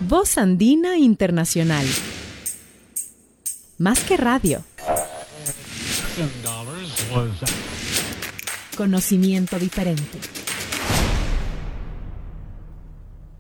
Voz Andina Internacional. Más que radio. Conocimiento diferente.